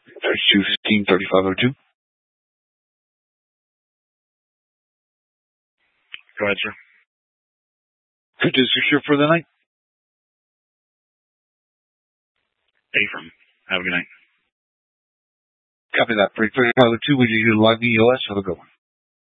3215-3502. Go ahead, sir. Good to secure for the night. Affirm. Have a good night. Copy that. 3502, we do live EOS. Have a good one.